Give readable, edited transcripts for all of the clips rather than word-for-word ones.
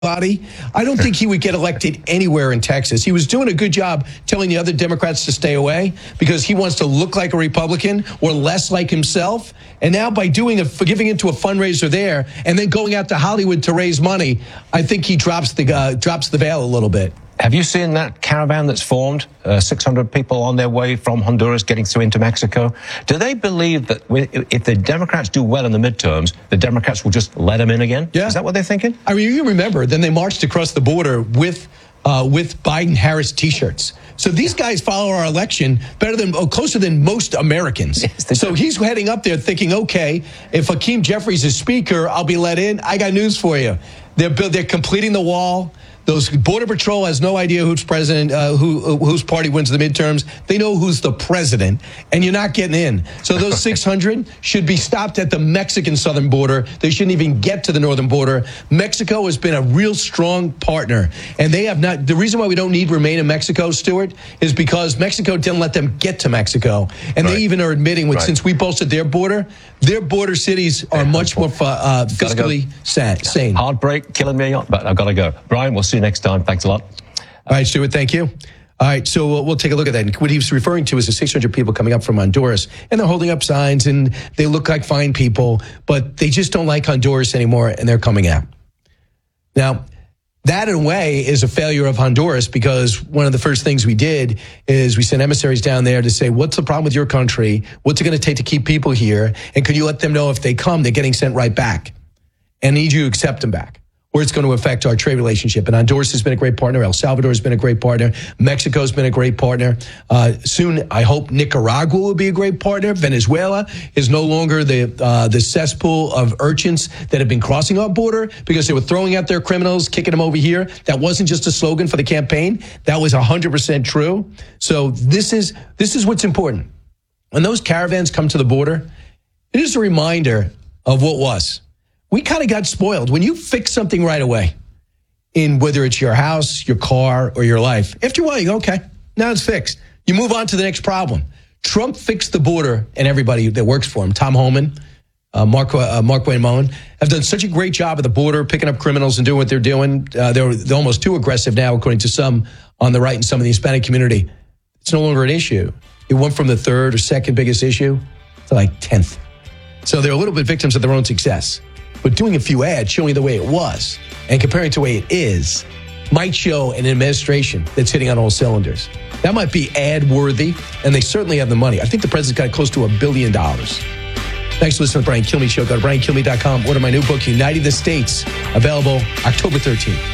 body. I don't think he would get elected anywhere in Texas. He was doing a good job telling the other Democrats to stay away because he wants to look like a Republican or less like himself. And now by giving into a fundraiser there and then going out to Hollywood to raise money, I think he drops the veil a little bit. Have you seen that caravan that's formed? 600 people on their way from Honduras getting through into Mexico. Do they believe that if the Democrats do well in the midterms, the Democrats will just let them in again? Yeah. Is that what they're thinking? I mean, you remember, then they marched across the border with Biden-Harris T-shirts. So these guys follow our election closer than most Americans. Yes, so he's heading up there thinking, okay, if Hakeem Jeffries is speaker, I'll be let in. I got news for you. They're completing the wall. Those Border Patrol has no idea who's president, whose party wins the midterms. They know who's the president, and you're not getting in. So those 600 should be stopped at the Mexican southern border. They shouldn't even get to the northern border. Mexico has been a real strong partner, and they have not. The reason why we don't need remain in Mexico, Stuart, is because Mexico didn't let them get to Mexico, and they even are admitting since we bolstered their border cities are much more fiscally sane. Heartbreak, killing me, but I've got to go. Brian, we'll see you next time. Thanks a lot. All right, Stuart, thank you. All right, so we'll take a look at that. What he was referring to is the 600 people coming up from Honduras, and they're holding up signs, and they look like fine people, but they just don't like Honduras anymore, and they're coming out. Now, that, in a way, is a failure of Honduras because one of the first things we did is we sent emissaries down there to say, what's the problem with your country? What's it going to take to keep people here? And could you let them know if they come, they're getting sent right back? And need you to accept them back, or it's going to affect our trade relationship. And Honduras has been a great partner. El Salvador has been a great partner. Mexico has been a great partner. Soon, I hope Nicaragua will be a great partner. Venezuela is no longer the cesspool of urchins that have been crossing our border because they were throwing out their criminals, kicking them over here. That wasn't just a slogan for the campaign. That was 100% true. So this is what's important. When those caravans come to the border, it is a reminder of what was. We kind of got spoiled. When you fix something right away, in whether it's your house, your car, or your life, after a while you go, okay, now it's fixed. You move on to the next problem. Trump fixed the border, and everybody that works for him, Tom Homan, Mark Wayne Mullen, have done such a great job at the border, picking up criminals and doing what they're doing. They're almost too aggressive now, according to some on the right and some of the Hispanic community. It's no longer an issue. It went from the third or second biggest issue to like 10th. So they're a little bit victims of their own success. But doing a few ads showing you the way it was and comparing it to the way it is might show an administration that's hitting on all cylinders. That might be ad-worthy, and they certainly have the money. I think the president's got close to $1 billion. Thanks for listening to the Brian Kilmeade Show. Go to briankilmeade.com. Order my new book, Uniting the States, available October 13th.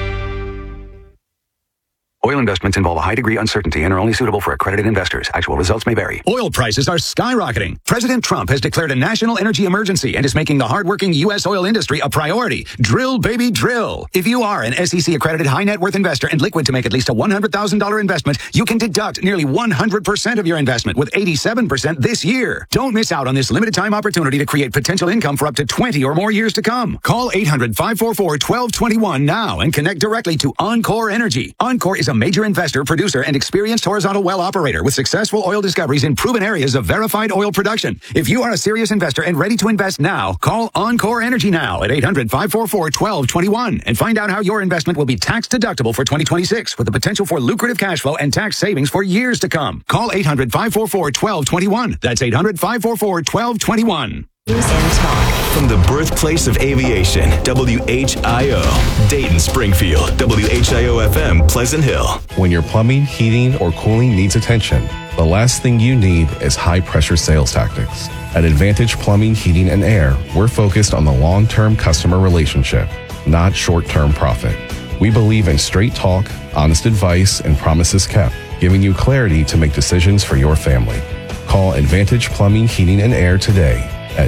Oil investments involve a high degree of uncertainty and are only suitable for accredited investors. Actual results may vary. Oil prices are skyrocketing. President Trump has declared a national energy emergency and is making the hardworking U.S. oil industry a priority. Drill, baby, drill. If you are an SEC-accredited high-net-worth investor and liquid to make at least a $100,000 investment, you can deduct nearly 100% of your investment with 87% this year. Don't miss out on this limited-time opportunity to create potential income for up to 20 or more years to come. Call 800-544-1221 now and connect directly to Encore Energy. Encore is a major investor, producer, and experienced horizontal well operator with successful oil discoveries in proven areas of verified oil production. If you are a serious investor and ready to invest now, call Encore Energy now at 800-544-1221 and find out how your investment will be tax deductible for 2026 with the potential for lucrative cash flow and tax savings for years to come. Call 800-544-1221. That's 800-544-1221. News and talk. From the birthplace of aviation, WHIO, Dayton, Springfield, WHIO-FM, Pleasant Hill. When your plumbing, heating, or cooling needs attention, the last thing you need is high-pressure sales tactics. At Advantage Plumbing, Heating, and Air, we're focused on the long-term customer relationship, not short-term profit. We believe in straight talk, honest advice, and promises kept, giving you clarity to make decisions for your family. Call Advantage Plumbing, Heating, and Air today at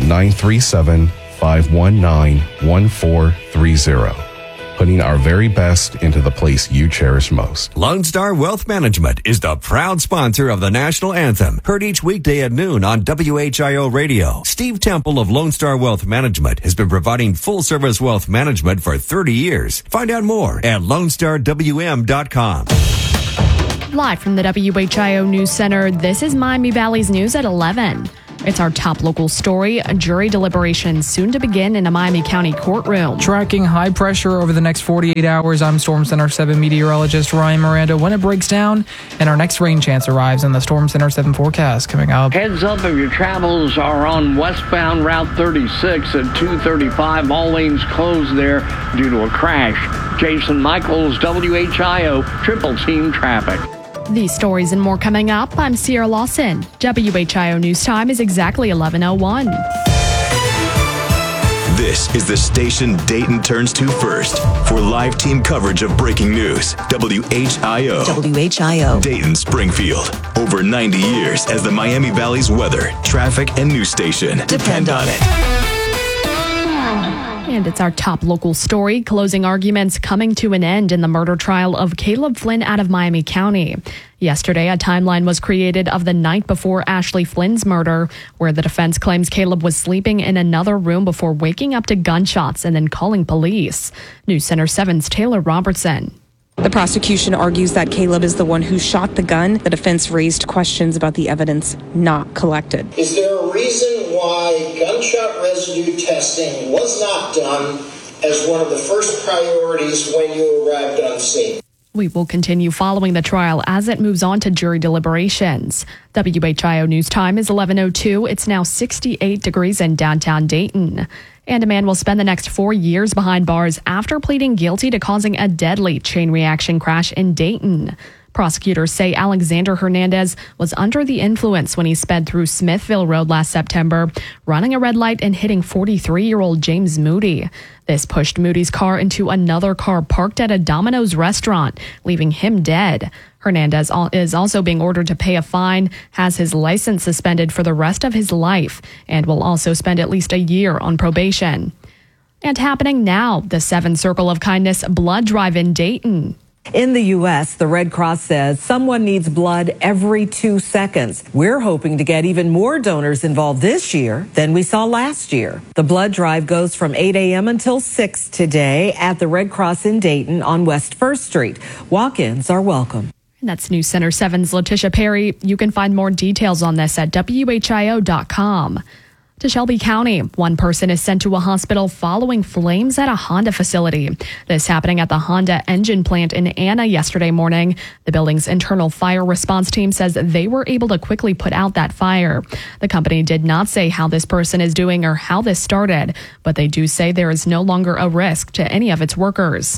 937-519-1430. Putting our very best into the place you cherish most. Lone Star Wealth Management is the proud sponsor of the national anthem, heard each weekday at noon on WHIO Radio. Steve Temple of Lone Star Wealth Management has been providing full-service wealth management for 30 years. Find out more at LoneStarWM.com. Live from the WHIO News Center, this is Miami Valley's News at 11. It's our top local story. A jury deliberations soon to begin in a Miami County courtroom. Tracking high pressure over the next 48 hours, I'm Storm Center 7 meteorologist Ryan Miranda. When it breaks down and our next rain chance arrives in the Storm Center 7 forecast coming up. Heads up if your travels are on westbound Route 36 at 235. All lanes closed there due to a crash. Jason Michaels, WHIO, Triple Team Traffic. These stories and more coming up. I'm Sierra Lawson. WHIO News Time is exactly 11:01. This is the station Dayton turns to first for live team coverage of breaking news. WHIO. WHIO. Dayton Springfield. Over 90 years as the Miami Valley's weather, traffic, and news station. Depend on it. And it's our top local story. Closing arguments coming to an end in the murder trial of Caleb Flynn out of Miami County. Yesterday, a timeline was created of the night before Ashley Flynn's murder, where the defense claims Caleb was sleeping in another room before waking up to gunshots and then calling police. News Center 7's Taylor Robertson. The prosecution argues that Caleb is the one who shot the gun. The defense raised questions about the evidence not collected. Is there a reason why gunshot residue testing was not done as one of the first priorities when you arrived on scene? We will continue following the trial as it moves on to jury deliberations. WHIO News Time is 11:02. It's now 68 degrees in downtown Dayton. And a man will spend the next 4 years behind bars after pleading guilty to causing a deadly chain reaction crash in Dayton. Prosecutors say Alexander Hernandez was under the influence when he sped through Smithville Road last September, running a red light and hitting 43-year-old James Moody. This pushed Moody's car into another car parked at a Domino's restaurant, leaving him dead. Hernandez is also being ordered to pay a fine, has his license suspended for the rest of his life, and will also spend at least a year on probation. And happening now, the 7 Circle of Kindness blood drive in Dayton. In the U.S., the Red Cross says someone needs blood every 2 seconds. We're hoping to get even more donors involved this year than we saw last year. The blood drive goes from 8 a.m. until 6 today at the Red Cross in Dayton on West 1st Street. Walk-ins are welcome. And that's News Center 7's Letitia Perry. You can find more details on this at WHIO.com. To Shelby County, one person is sent to a hospital following flames at a Honda facility. This happening at the Honda engine plant in Anna yesterday morning. The building's internal fire response team says they were able to quickly put out that fire. The company did not say how this person is doing or how this started, but they do say there is no longer a risk to any of its workers.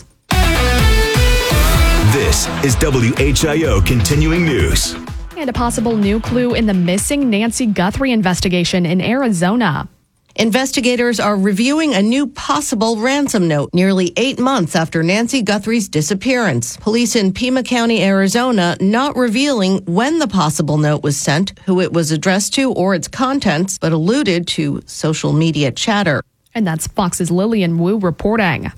This is WHIO Continuing News. And a possible new clue in the missing Nancy Guthrie investigation in Arizona. Investigators are reviewing a new possible ransom note nearly 8 months after Nancy Guthrie's disappearance. Police in Pima County, Arizona, not revealing when the possible note was sent, who it was addressed to, or its contents, but alluded to social media chatter. And that's Fox's Lillian Wu reporting.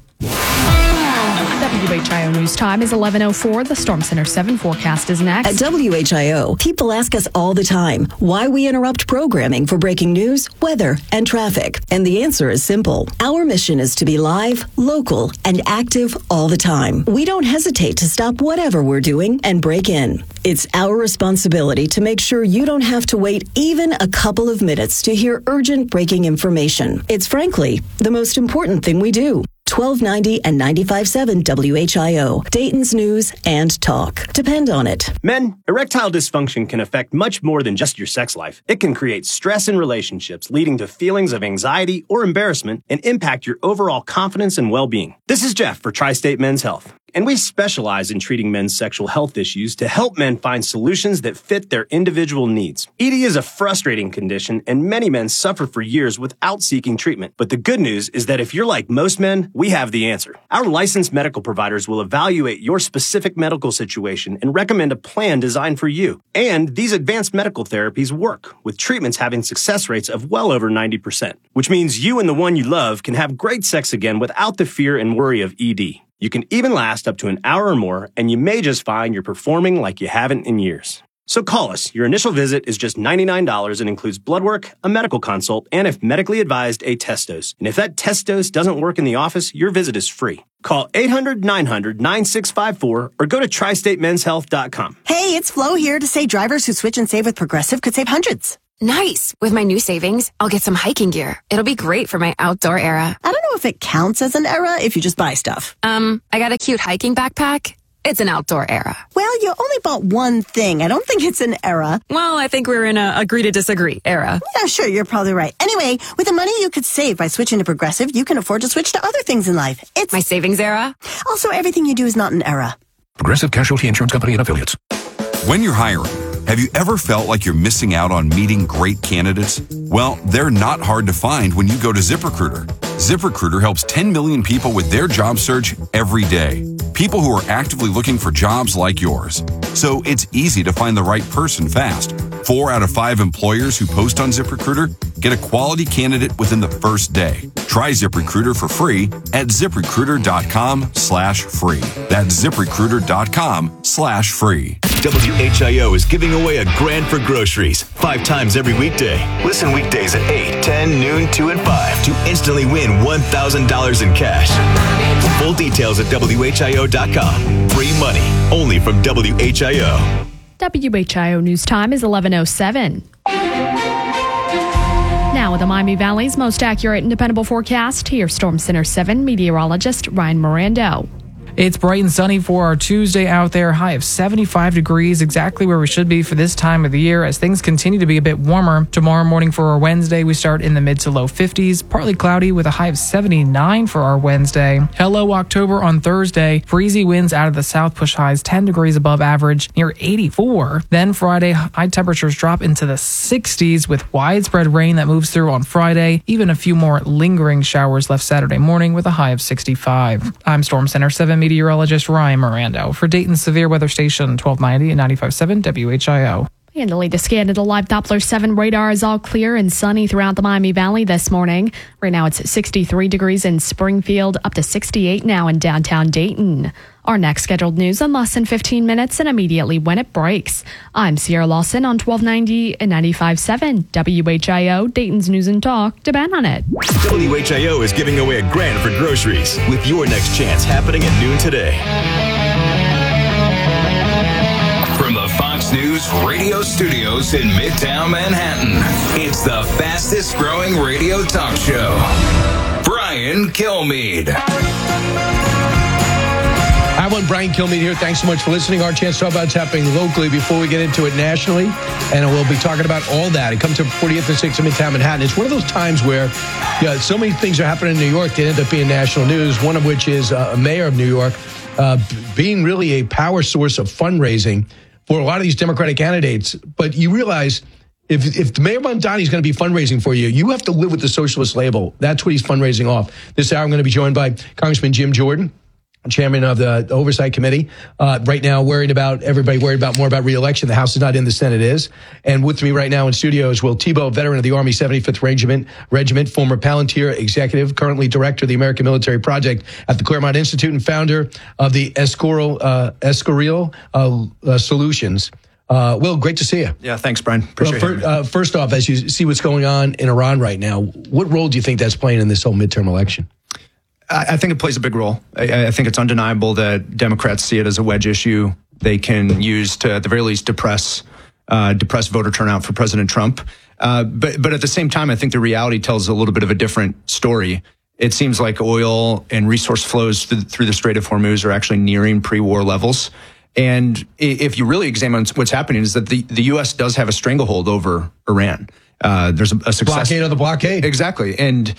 WHIO News Time is 11:04. The Storm Center 7 forecast is next. At WHIO, people ask us all the time why we interrupt programming for breaking news, weather, and traffic. And the answer is simple. Our mission is to be live, local, and active all the time. We don't hesitate to stop whatever we're doing and break in. It's our responsibility to make sure you don't have to wait even a couple of minutes to hear urgent breaking information. It's frankly the most important thing we do. 1290 and 95.7 WHIO, Dayton's News and Talk. Depend on it. Men, erectile dysfunction can affect much more than just your sex life. It can create stress in relationships, leading to feelings of anxiety or embarrassment, and impact your overall confidence and well-being. This is Jeff for Tri-State Men's Health. And we specialize in treating men's sexual health issues to help men find solutions that fit their individual needs. ED is a frustrating condition, and many men suffer for years without seeking treatment. But the good news is that if you're like most men, we have the answer. Our licensed medical providers will evaluate your specific medical situation and recommend a plan designed for you. And these advanced medical therapies work, with treatments having success rates of well over 90%, which means you and the one you love can have great sex again without the fear and worry of ED. You can even last up to an hour or more, and you may just find you're performing like you haven't in years. So call us. Your initial visit is just $99 and includes blood work, a medical consult, and if medically advised, a test dose. And if that test dose doesn't work in the office, your visit is free. Call 800-900-9654 or go to tristatemenshealth.com. Hey, it's Flo here to say drivers who switch and save with Progressive could save hundreds. Nice. With my new savings, I'll get some hiking gear. It'll be great for my outdoor era. I don't know if it counts as an era if you just buy stuff. I got a cute hiking backpack. It's an outdoor era. Well, you only bought one thing. I don't think it's an era. Well, I think we're in a agree to disagree era. Yeah, sure, you're probably right. Anyway, with the money you could save by switching to Progressive, you can afford to switch to other things in life. It's my savings era. Also, everything you do is not an era. Progressive Casualty Insurance Company and Affiliates. When you're hiring, have you ever felt like you're missing out on meeting great candidates? Well, they're not hard to find when you go to ZipRecruiter. ZipRecruiter helps 10 million people with their job search every day. People who are actively looking for jobs like yours. So it's easy to find the right person fast. 4 out of 5 employers who post on ZipRecruiter get a quality candidate within the first day. Try ZipRecruiter for free at ZipRecruiter.com/free. That's ZipRecruiter.com/free. WHIO is giving away a grand for groceries 5 times every weekday. Listen weekdays at 8, 10, noon, 2, and 5 to instantly win $1,000 in cash. Full details at WHIO.com. Free money only from WHIO. WHIO News Time is 11:07. Now with the Miami Valley's most accurate and dependable forecast, here's Storm Center 7 meteorologist Ryan Mirando. It's bright and sunny for our Tuesday out there. High of 75 degrees, exactly where we should be for this time of the year as things continue to be a bit warmer. Tomorrow morning for our Wednesday, we start in the mid to low 50s, partly cloudy with a high of 79 for our Wednesday. Hello October on Thursday. Breezy winds out of the south push highs 10 degrees above average, near 84. Then Friday, high temperatures drop into the 60s with widespread rain that moves through on Friday. Even a few more lingering showers left Saturday morning with a high of 65. I'm Storm Center 7 meteorologist Ryan Mirando for Dayton's Severe Weather Station 1290 and 95.7 WHIO. And the latest scan of the live Doppler 7 radar is all clear and sunny throughout the Miami Valley this morning. Right now it's 63 degrees in Springfield, up to 68 now in downtown Dayton. Our next scheduled news in less than 15 minutes and immediately when it breaks. I'm Sierra Lawson on 1290 and 95.7 WHIO, Dayton's News and Talk. Depend on it. WHIO is giving away a grand for groceries with your next chance happening at noon today. From the Fox News radio studios in Midtown Manhattan, it's the fastest growing radio talk show. Brian Kilmeade. Hi, everyone. Brian Kilmeade here. Thanks so much for listening. Our chance to talk about what's happening locally before we get into it nationally. And we'll be talking about all that. It comes to 40th and 6th in Midtown Manhattan. It's one of those times where so many things are happening in New York that end up being national news, one of which is a mayor of New York being really a power source of fundraising for a lot of these Democratic candidates. But you realize if Mayor Mamdani is going to be fundraising for you, you have to live with the socialist label. That's what he's fundraising off. This hour, I'm going to be joined by Congressman Jim Jordan, chairman of the Oversight Committee. Right now, everybody worried about more about re-election. The House is not in, the Senate is. And with me right now in studio is Will Tebow, veteran of the Army 75th Regiment, former Palantir executive, currently director of the American Military Project at the Claremont Institute and founder of the Escorial Solutions. Will, great to see you. Yeah, thanks, Brian. Appreciate it. First off, as you see what's going on in Iran right now, what role do you think that's playing in this whole midterm election? I think it plays a big role. I think it's undeniable that Democrats see it as a wedge issue they can use to, at the very least, depress voter turnout for President Trump. But at the same time, I think the reality tells a little bit of a different story. It seems like oil and resource flows through the Strait of Hormuz are actually nearing pre-war levels. And if you really examine what's happening, is that the U.S. does have a stranglehold over Iran. There's a success. Blockade of the blockade. Exactly. And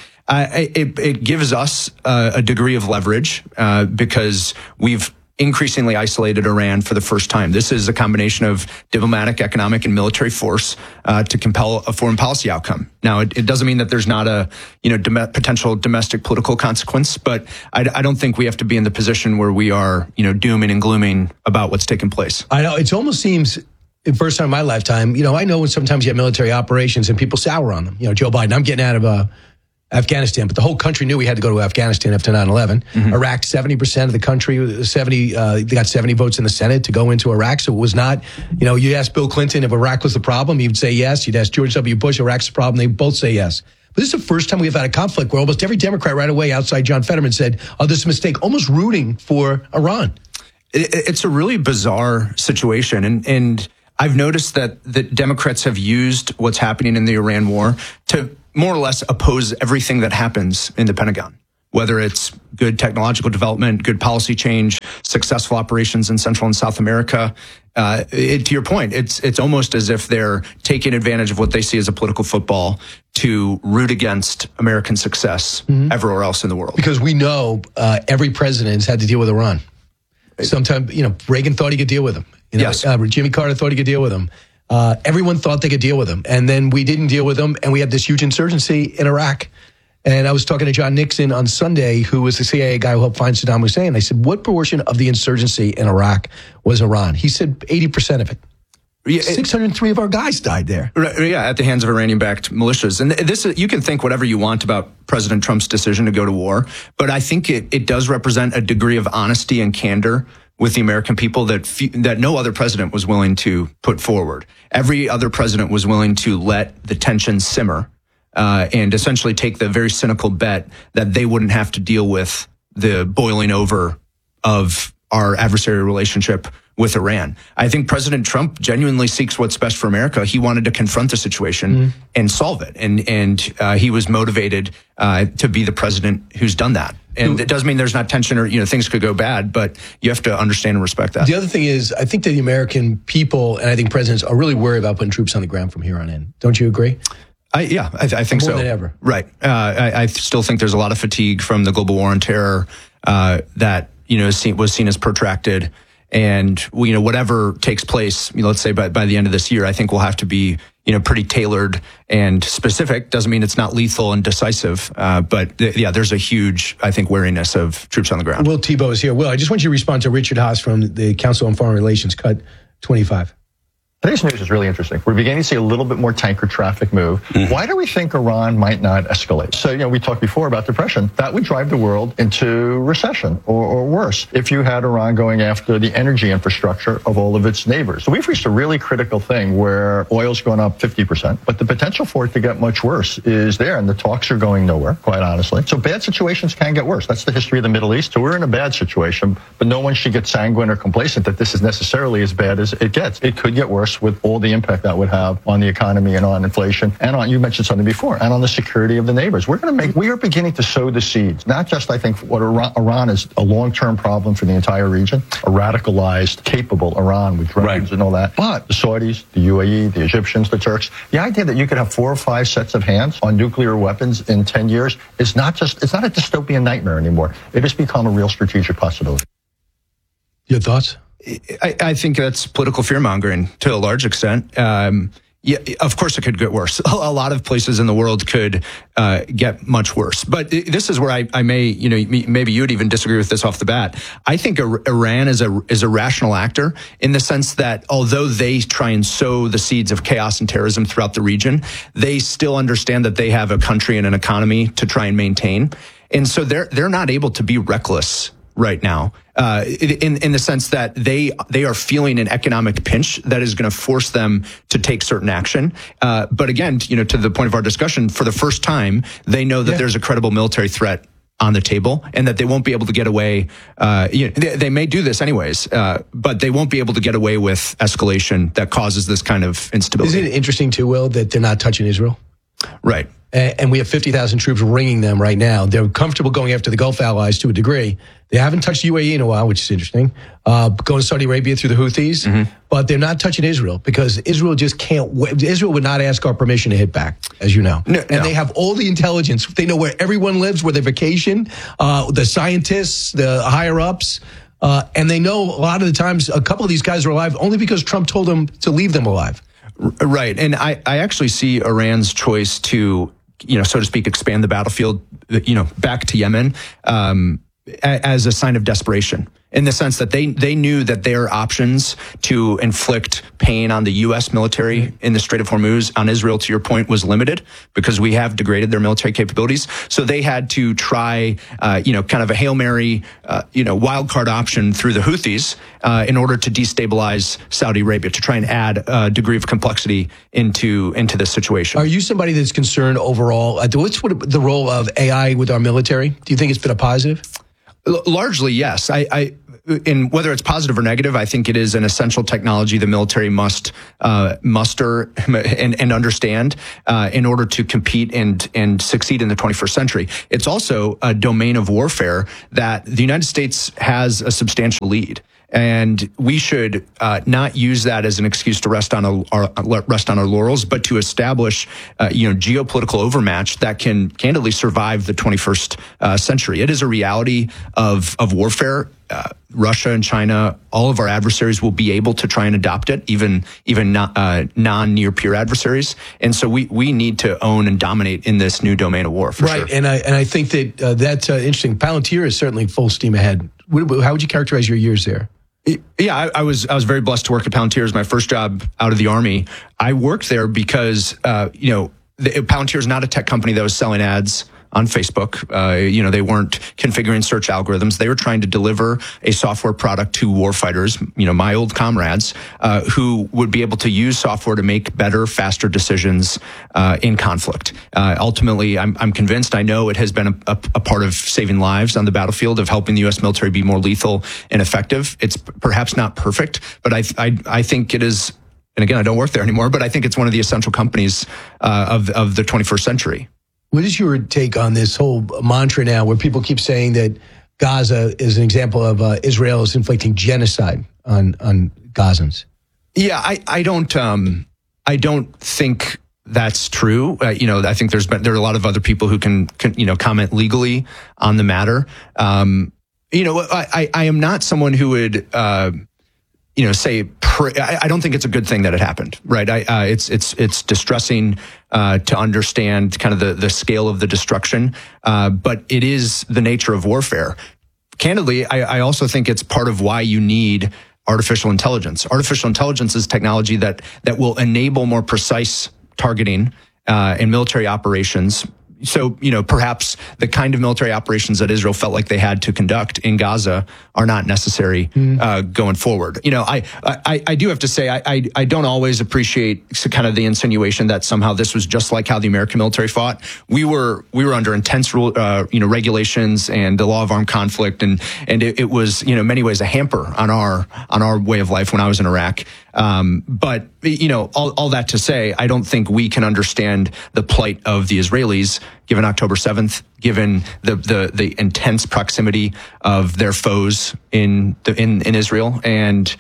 it gives us a degree of leverage because we've increasingly isolated Iran for the first time. This is a combination of diplomatic, economic, and military force to compel a foreign policy outcome. Now, it doesn't mean that there's not a potential domestic political consequence, but I don't think we have to be in the position where we are dooming and glooming about what's taking place. I know it almost seems. The first time in my lifetime, I know when sometimes you have military operations and people sour on them. Joe Biden, I'm getting out of Afghanistan, but the whole country knew we had to go to Afghanistan after 9/11. Mm-hmm. Iraq, 70% of the country, they got 70 votes in the Senate to go into Iraq. So it was not, you asked Bill Clinton if Iraq was the problem, he would say yes. You'd ask George W. Bush, Iraq's the problem, they both say yes. But this is the first time we've had a conflict where almost every Democrat right away outside John Fetterman said, oh, this is a mistake, almost rooting for Iran. It's a really bizarre situation. And I've noticed that the Democrats have used what's happening in the Iran war to more or less oppose everything that happens in the Pentagon, whether it's good technological development, good policy change, successful operations in Central and South America. To your point, it's almost as if they're taking advantage of what they see as a political football to root against American success everywhere else in the world. Because we know every president's had to deal with Iran. Sometimes, Reagan thought he could deal with them. Yes. Jimmy Carter thought he could deal with them. Everyone thought they could deal with them. And then we didn't deal with them, and we had this huge insurgency in Iraq. And I was talking to John Nixon on Sunday, who was the CIA guy who helped find Saddam Hussein. I said, what portion of the insurgency in Iraq was Iran? He said 80% of it. 603 of our guys died there. Yeah, at the hands of Iranian-backed militias. And this, you can think whatever you want about President Trump's decision to go to war, but I think it does represent a degree of honesty and candor with the American people that no other president was willing to put forward. Every other president was willing to let the tension simmer and essentially take the very cynical bet that they wouldn't have to deal with the boiling over of our adversarial relationship with Iran. I think President Trump genuinely seeks what's best for America. He wanted to confront the situation and solve it. And he was motivated to be the president who's done that. And it doesn't mean there's not tension or, things could go bad, but you have to understand and respect that. The other thing is, I think that the American people and I think presidents are really worried about putting troops on the ground from here on in. Don't you agree? I think so. More than ever. Right. I still think there's a lot of fatigue from the global war on terror that, was seen as protracted. And, whatever takes place, let's say by the end of this year, I think we'll have to be, pretty tailored and specific. Doesn't mean it's not lethal and decisive. But there's a huge, I think, wariness of troops on the ground. Will Tebow is here. Will, I just want you to respond to Richard Haas from the Council on Foreign Relations, cut 25. Today's news is really interesting. We're beginning to see a little bit more tanker traffic move. Why do we think Iran might not escalate? So, we talked before about depression. That would drive the world into recession or worse if you had Iran going after the energy infrastructure of all of its neighbors. So we've reached a really critical thing where oil's gone up 50%, but the potential for it to get much worse is there, and the talks are going nowhere, quite honestly. So bad situations can get worse. That's the history of the Middle East. So we're in a bad situation, but no one should get sanguine or complacent that this is necessarily as bad as it gets. It could get worse with all the impact that would have on the economy and on inflation and on, you mentioned something before, and on the security of the neighbors. We are beginning to sow the seeds, not just, I think, what Iran is a long-term problem for the entire region, a radicalized, capable Iran with drones and all that, but the Saudis, the UAE, the Egyptians, the Turks, the idea that you could have 4 or 5 sets of hands on nuclear weapons in 10 years is not it's not a dystopian nightmare anymore. It has become a real strategic possibility. Your thoughts? I think that's political fear-mongering to a large extent. Yeah, of course it could get worse. A lot of places in the world could get much worse. But this is where I may, maybe you'd even disagree with this off the bat. I think Iran is a rational actor in the sense that although they try and sow the seeds of chaos and terrorism throughout the region, they still understand that they have a country and an economy to try and maintain. And so they're not able to be reckless right now, in the sense that they are feeling an economic pinch that is going to force them to take certain action. But again, to the point of our discussion, for the first time, they know that there's a credible military threat on the table and that they won't be able to get away. They may do this anyways, but they won't be able to get away with escalation that causes this kind of instability. Isn't it interesting too, Will, that they're not touching Israel? Right. And we have 50,000 troops ringing them right now. They're comfortable going after the Gulf allies to a degree. They haven't touched UAE in a while, which is interesting. Going to Saudi Arabia through the Houthis. But they're not touching Israel because Israel just can't. Israel would not ask our permission to hit back, as you know. They have all the intelligence. They know where everyone lives, where they vacation, the scientists, the higher-ups. And they know a lot of the times a couple of these guys are alive only because Trump told them to leave them alive. Right. And I actually see Iran's choice to, so to speak, expand the battlefield, back to Yemen, as a sign of desperation, in the sense that they knew that their options to inflict pain on the U.S. military in the Strait of Hormuz, on Israel, to your point, was limited because we have degraded their military capabilities. So they had to try, kind of a Hail Mary, wild card option through the Houthis in order to destabilize Saudi Arabia, to try and add a degree of complexity into this situation. Are you somebody that's concerned overall? What's the role of AI with our military? Do you think it's been a positive? Largely, yes. in whether it's positive or negative, I think it is an essential technology the military must muster and understand in order to compete and succeed in the 21st century. It's also a domain of warfare that the United States has a substantial lead. And we should not use that as an excuse to rest on our laurels, but to establish, geopolitical overmatch that can candidly survive the 21st century. It is a reality of warfare. Russia and China, all of our adversaries will be able to try and adopt it, even non-near peer adversaries. And so we need to own and dominate in this new domain of war. For right, sure. and I think that that's interesting. Palantir is certainly full steam ahead. How would you characterize your years there? Yeah, I was very blessed to work at Palantir. It was my first job out of the Army. I worked there because Palantir is not a tech company that was selling ads on Facebook. They weren't configuring search algorithms. They were trying to deliver a software product to warfighters, my old comrades, who would be able to use software to make better, faster decisions in conflict. Ultimately, I'm convinced, I know it has been a part of saving lives on the battlefield, of helping the U.S. military be more lethal and effective. It's perhaps not perfect, but I think it is. And again, I don't work there anymore, but I think it's one of the essential companies of the 21st century. What is your take on this whole mantra now where people keep saying that Gaza is an example of Israel is inflicting genocide on Gazans? Yeah, I don't think that's true. I think there are a lot of other people who can comment legally on the matter. I am not someone who would say I don't think it's a good thing that it happened, right? It's distressing to understand kind of the scale of the destruction, but it is the nature of warfare. Candidly, I also think it's part of why you need artificial intelligence. Artificial intelligence is technology that will enable more precise targeting in military operations. So, perhaps the kind of military operations that Israel felt like they had to conduct in Gaza are not necessary going forward. I do have to say, I don't always appreciate kind of the insinuation that somehow this was just like how the American military fought. We were under intense regulations and the law of armed conflict, and it was in many ways a hamper on our way of life when I was in Iraq. But all that to say, I don't think we can understand the plight of the Israelis given October 7th, given the intense proximity of their foes in Israel, and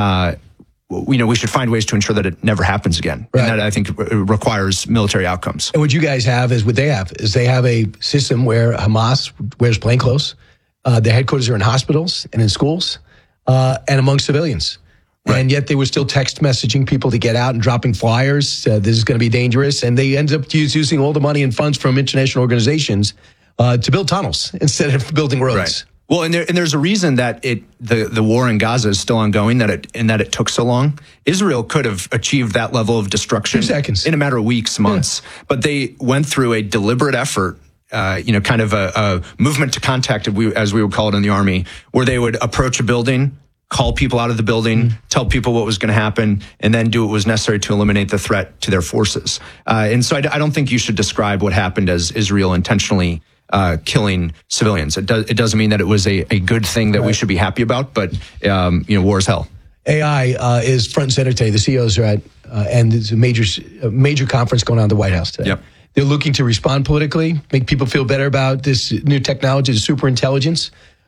we should find ways to ensure that it never happens again. Right. And that, I think, requires military outcomes. And what you guys have is what they have a system where Hamas wears plainclothes. Their headquarters are in hospitals and in schools and among civilians. Right. And yet they were still text messaging people to get out and dropping flyers. This is going to be dangerous. And they ended up using all the money and funds from international organizations to build tunnels instead of building roads. Right. Well, and there's a reason that the war in Gaza is still ongoing, that it took so long. Israel could have achieved that level of destruction 2 seconds. In a matter of weeks, months. Yeah. But they went through a deliberate effort, kind of a movement to contact, as we would call it in the Army, where they would approach a building, call people out of the building, tell people what was going to happen, and then do what was necessary to eliminate the threat to their forces. And so I don't think you should describe what happened as Israel intentionally killing civilians. It doesn't mean that it was a good thing that we should be happy about, but war is hell. AI is front and center today. The CEOs are at, and there's a major conference going on at the White House today. Yep. They're looking to respond politically, make people feel better about this new technology, the super intelligence.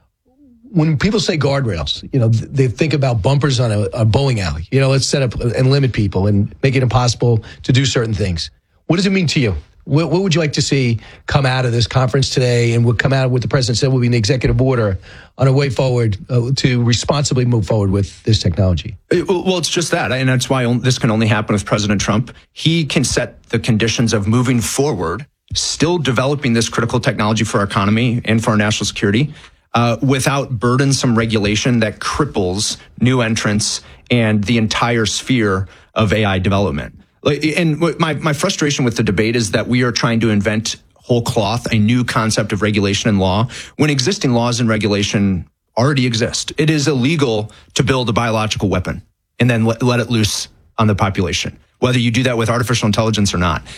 When people say guardrails, they think about bumpers on a bowling alley. Let's set up and limit people and make it impossible to do certain things. What does it mean to you? What would you like to see come out of this conference today, and what come out of what the president said will be an executive order on a way forward to responsibly move forward with this technology? Well, it's just that. And that's why this can only happen with President Trump. He can set the conditions of moving forward, still developing this critical technology for our economy and for our national security, without burdensome regulation that cripples new entrants and the entire sphere of AI development. And my frustration with the debate is that we are trying to invent whole cloth, a new concept of regulation and law, when existing laws and regulation already exist. It is illegal to build a biological weapon and then let it loose on the population, whether you do that with artificial intelligence or not.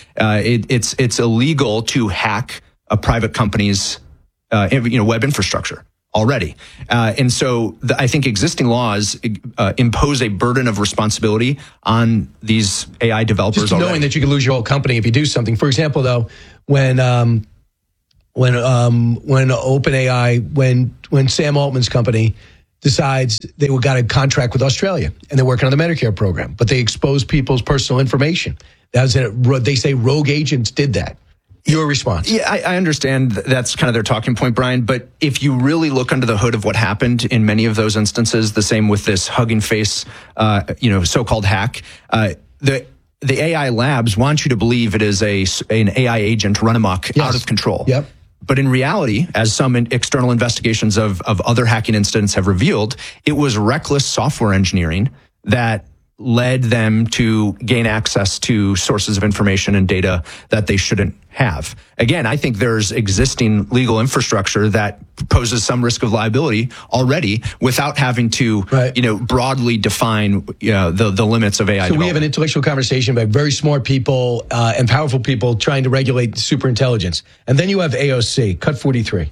It's illegal to hack a private company's web infrastructure. already. And so I think existing laws impose a burden of responsibility on these AI developers Just knowing already. that you could lose your whole company if you do something. For example, though, when OpenAI, when Sam Altman's company decides they got a contract with Australia and they're working on the Medicare program, but they expose people's personal information. They say rogue agents did that. Your response? Yeah, I understand that's kind of their talking point, Brian. But if you really look under the hood of what happened in many of those instances, the same with this Hugging Face, so-called hack, the AI labs want you to believe it is an AI agent run amok, out of control. Yep. But in reality, as some external investigations of other hacking incidents have revealed, it was reckless software engineering that led them to gain access to sources of information and data that they shouldn't have. Again, I think there's existing legal infrastructure that poses some risk of liability already without having to, broadly define the limits of AI. So we have an intellectual conversation about very smart people and powerful people trying to regulate superintelligence. And then you have AOC, cut 43.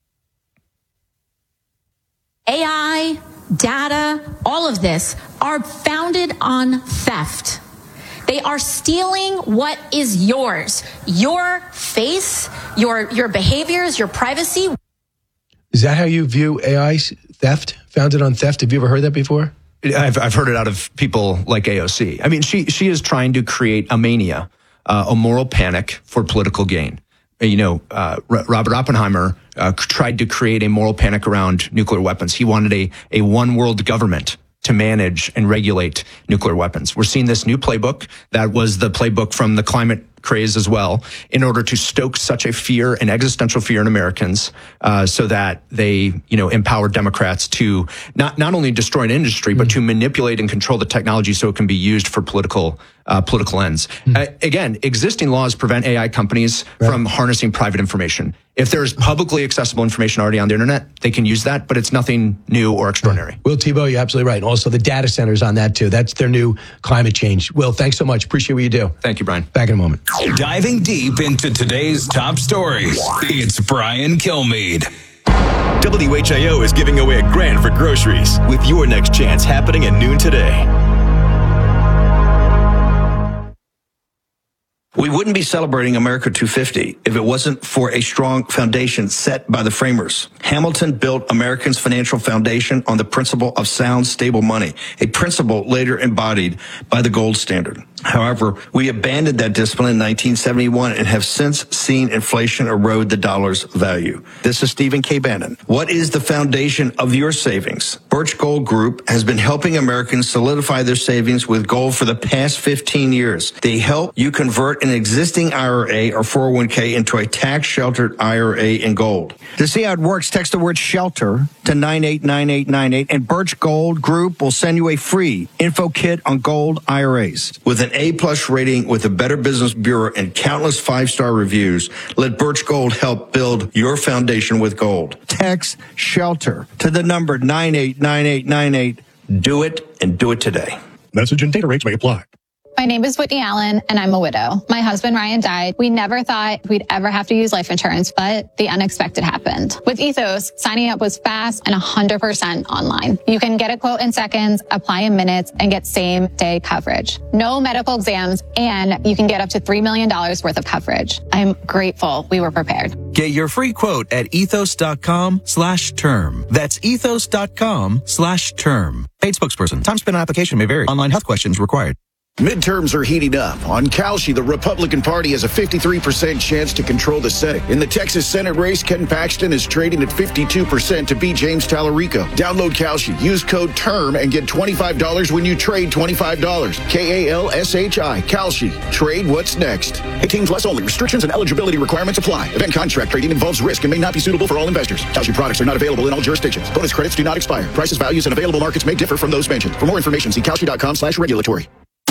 AI, data, all of this are founded on theft. They are stealing what is yours, your face, your behaviors, your privacy. Is that how you view AI theft, founded on theft? Have you ever heard that before? I've heard it out of people like AOC. I mean, she is trying to create a mania, a moral panic for political gain. Robert Oppenheimer tried to create a moral panic around nuclear weapons. He wanted a one world government to manage and regulate nuclear weapons. We're seeing this new playbook that was the playbook from the climate craze as well, in order to stoke such a fear, an existential fear in Americans, so that they, empower Democrats to not only destroy an industry, but to manipulate and control the technology so it can be used for political ends. Again, existing laws prevent AI companies from harnessing private information. If there's publicly accessible information already on the internet, they can use that, but it's nothing new or extraordinary. Will Thibault, you're absolutely right. Also, the data centers on that too. That's their new climate change. Will, thanks so much. Appreciate what you do. Thank you, Brian. Back in a moment. Diving deep into today's top stories, it's Brian Kilmeade. WHIO is giving away $1,000 for groceries with your next chance happening at noon today. We wouldn't be celebrating America 250 if it wasn't for a strong foundation set by the framers. Hamilton built Americans' financial foundation on the principle of sound, stable money, a principle later embodied by the gold standard. However, we abandoned that discipline in 1971 and have since seen inflation erode the dollar's value. This is Stephen K. Bannon. What is the foundation of your savings? Birch Gold Group has been helping Americans solidify their savings with gold for the past 15 years. They help you convert an existing IRA or 401k into a tax-sheltered IRA in gold. To see how it works, text the word SHELTER to 989898, and Birch Gold Group will send you a free info kit on gold IRAs. With an A-plus rating with the Better Business Bureau and countless 5-star reviews, let Birch Gold help build your foundation with gold. Text SHELTER to the number 989898. Do it, and do it today. Message and data rates may apply. My name is Whitney Allen, and I'm a widow. My husband, Ryan, died. We never thought we'd ever have to use life insurance, but the unexpected happened. With Ethos, signing up was fast and 100% online. You can get a quote in seconds, apply in minutes, and get same-day coverage. No medical exams, and you can get up to $3 million worth of coverage. I'm grateful we were prepared. Get your free quote at ethos.com/term. That's ethos.com/term. Paid spokesperson. Time spent on application may vary. Online health questions required. Midterms are heating up. On Kalshi, the Republican Party has a 53% chance to control the Senate. In the Texas Senate race, Ken Paxton is trading at 52% to beat James Tallarico. Download Kalshi, use code TERM, and get $25 when you trade $25. KALSHI, Kalshi. Trade what's next. 18 plus only. Restrictions and eligibility requirements apply. Event contract trading involves risk and may not be suitable for all investors. Kalshi products are not available in all jurisdictions. Bonus credits do not expire. Prices, values, and available markets may differ from those mentioned. For more information, see kalshi.com/regulatory.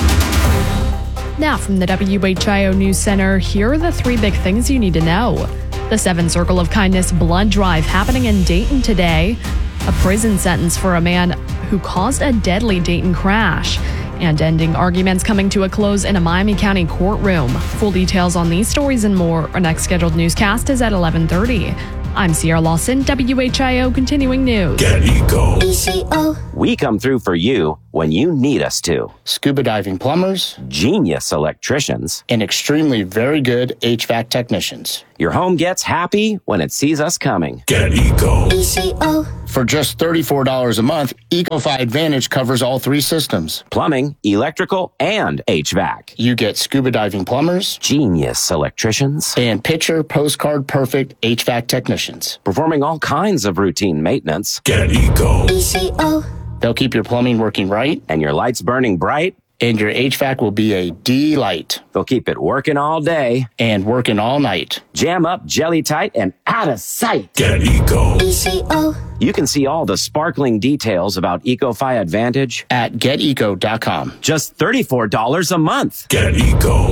Now from the WHIO News Center, here are the 3 big things you need to know. The 7 Circle of Kindness blood drive happening in Dayton today. A prison sentence for a man who caused a deadly Dayton crash. And ending arguments coming to a close in a Miami County courtroom. Full details on these stories and more. Our next scheduled newscast is at 11:30. I'm Sierra Lawson, WHIO Continuing News. Get Eco. We come through for you when you need us to. Scuba diving plumbers, Genius electricians, and extremely very good HVAC technicians. Your home gets happy when it sees us coming. Get Eco. For just $34 a month, EcoFi Advantage covers all three systems. Plumbing, electrical, and HVAC. You get scuba diving plumbers, Genius electricians, and picture postcard perfect HVAC technicians. Performing all kinds of routine maintenance. Get Eco. They'll keep your plumbing working right, and your lights burning bright, and your HVAC will be a delight. They'll keep it working all day and working all night. Jam up, jelly tight, and out of sight. Get Eco. You can see all the sparkling details about EcoFi Advantage at GetEco.com. Just $34 a month. Get Eco.